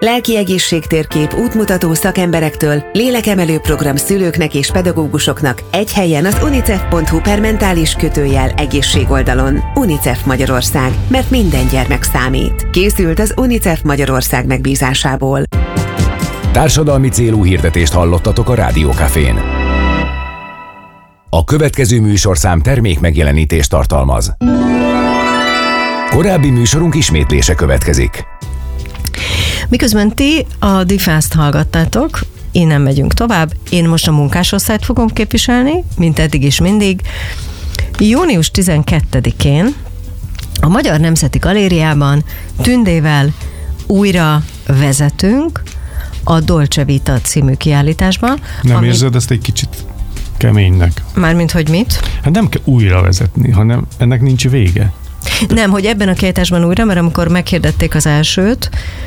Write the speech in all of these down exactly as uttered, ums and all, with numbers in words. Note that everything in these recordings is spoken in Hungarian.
Lelki egészségtérkép útmutató szakemberektől, lélekemelő program szülőknek és pedagógusoknak egy helyen az unicef pont hu per mentális kötőjel egészségoldalon. UNICEF Magyarország, mert minden gyermek számít. Készült az UNICEF Magyarország megbízásából. Társadalmi célú hirdetést hallottatok a Rádiókafén. A következő műsorszám termék megjelenítést tartalmaz. Korábbi műsorunk ismétlése következik. Miközben ti a DeFast hallgattátok, innen megyünk tovább. Én most a munkásosztályt fogom képviselni, mint eddig is mindig. június tizenkettedikén a Magyar Nemzeti Galériában Tündével újra vezetünk a Dolce Vita című kiállításban. Nem ami... érzed ezt egy kicsit keménynek? Mármint, hogy mit? Hát nem kell újra vezetni, hanem ennek nincs vége. Nem, hogy ebben a kiállításban újra, mert amikor meghirdették az elsőt,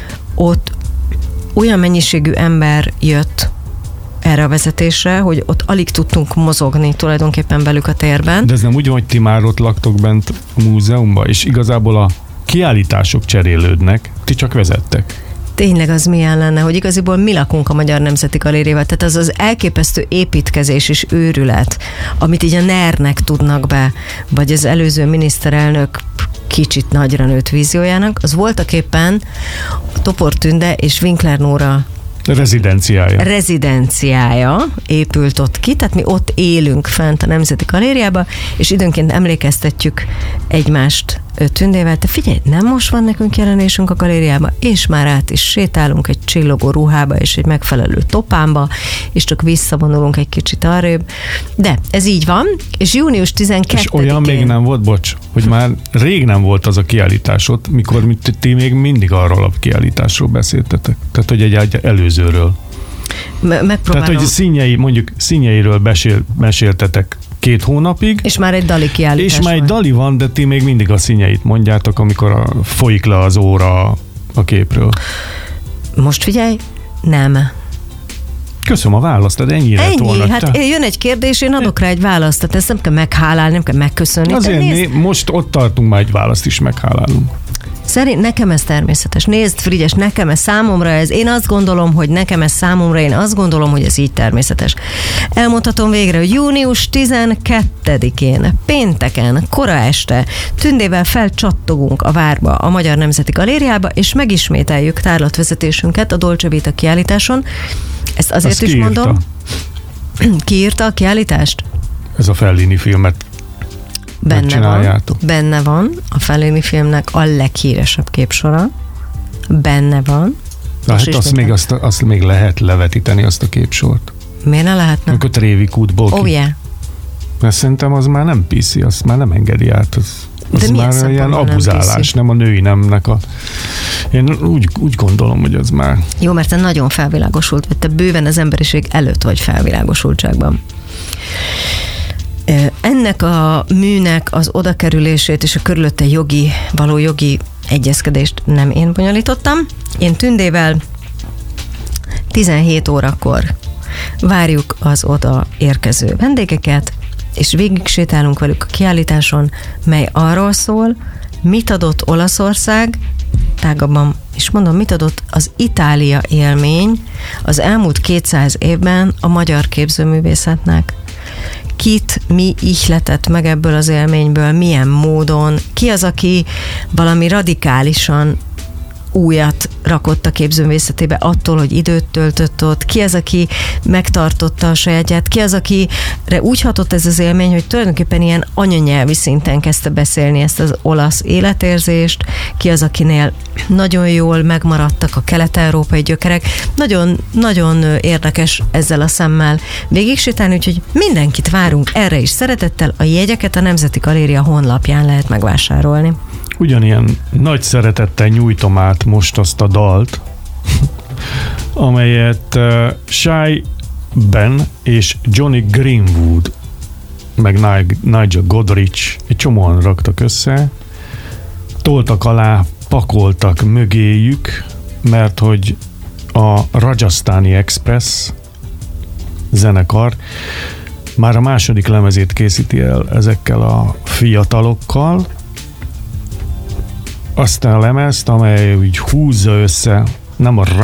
ott olyan mennyiségű ember jött erre a vezetésre, hogy ott alig tudtunk mozogni tulajdonképpen velük a térben. De ez nem úgy van, hogy ti már ott laktok bent a múzeumban, és igazából a kiállítások cserélődnek, ti csak vezettek. Tényleg az milyen lenne, hogy igaziból mi lakunk a Magyar Nemzeti Galériával, tehát az az elképesztő építkezés és őrület, amit így a nernek tudnak be, vagy az előző miniszterelnök kicsit nagyra nőtt víziójának, az voltak éppen Topor Tünde és Winkler Nóra rezidenciája. rezidenciája épült ott ki, tehát mi ott élünk fent a Nemzeti Galériába, és időnként emlékeztetjük egymást Tündével, te figyelj, nem most van nekünk jelenésünk a galériába, és már át is sétálunk egy csillogó ruhába és egy megfelelő topánba, és csak visszavonulunk egy kicsit arrébb. De ez így van, és június tizenkettedikén... És olyan még nem volt, bocs, hogy már rég nem volt az a kiállításod, mikor ti még mindig arról a kiállításról beszéltetek. Tehát, hogy egy, egy előzőről. Megpróbálom. Tehát, hogy színjei, mondjuk színjeiről besél, meséltetek két hónapig. És már egy dali kiállítás És már egy van. dali van, de ti még mindig a színjeit mondjátok, amikor a, folyik le az óra a képről. Most figyelj, nem. Köszönöm a választ, de ennyire lett volna. Ennyi, hát te. jön egy kérdés, én adok rá egy választ, tehát ezt nem kell meghálálni, nem kell megköszönni. Azért nézd, né, most ott tartunk, már egy választ is meghálálunk. Szerint nekem ez természetes. Nézd, Frigyes, nekem ez számomra ez. Én azt gondolom, hogy nekem ez számomra, én azt gondolom, hogy ez így természetes. Elmondhatom végre, hogy június tizenkettedikén, pénteken, kora este Tündével felcsattogunk a várba, a Magyar Nemzeti Galériába, és megismételjük tárlatvezetésünket a Dolce Vita kiállításon. Ezt azért Azt is ki írta? mondom. Ki írta a kiállítást? Ez a Fellini filmet Benne van, benne van a Fellini filmnek a leghíresebb képsora. Benne van. De hát azt még, azt, azt még lehet levetíteni, azt a képsort. Miért ne lehetne? Amikor Trévi kútból ki. Oh, yeah. Mert szerintem az már nem pé cé, azt már nem engedi át. Az, az már ilyen abuzálás, nem, nem a női nemnek a... Én úgy, úgy gondolom, hogy az már... Jó, mert te nagyon felvilágosult, vagy te bőven az emberiség előtt vagy felvilágosultságban. Ennek a műnek az odakerülését és a körülötte jogi, való jogi egyezkedést nem én bonyolítottam. Én Tündével tizenhét órakor várjuk az oda érkező vendégeket, és végig sétálunk velük a kiállításon, mely arról szól, mit adott Olaszország, tágabban is mondom, mit adott az Itália élmény az elmúlt kétszáz évben a magyar képzőművészetnek. Kit, mi ihletett meg ebből az élményből, milyen módon, ki az, aki valami radikálisan újat rakott a képzőművészetébe attól, hogy időt töltött ott, ki az, aki megtartotta a sajátját, ki az, akire úgy hatott ez az élmény, hogy tulajdonképpen ilyen anyanyelvi szinten kezdte beszélni ezt az olasz életérzést, ki az, akinél nagyon jól megmaradtak a kelet-európai gyökerek. Nagyon, nagyon érdekes ezzel a szemmel végig sétálni, úgyhogy mindenkit várunk erre is szeretettel, a jegyeket a Nemzeti Galéria honlapján lehet megvásárolni. Ugyanilyen nagy szeretettel nyújtom át most azt a dalt, amelyet uh, Shai Ben és Johnny Greenwood meg Nigel Godrich egy csomóan raktak össze, toltak alá, pakoltak mögéjük, mert hogy a Rajasthani Express zenekar már a második lemezét készíti el ezekkel a fiatalokkal, azt a lemezt, amely úgy húzza össze nem a